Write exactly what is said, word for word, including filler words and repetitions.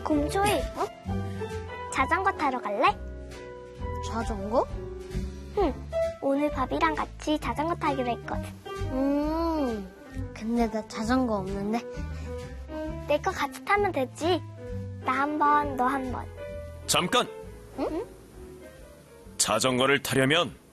곰초이, 어? 자전거 타러 갈래? 자전거? 응, 오늘 밥이랑 같이 자전거 타기로 했거든. 음, 근데 나 자전거 없는데. 내 거 같이 타면 되지. 나 한 번, 너 한 번. 잠깐! 응? 자전거를 타려면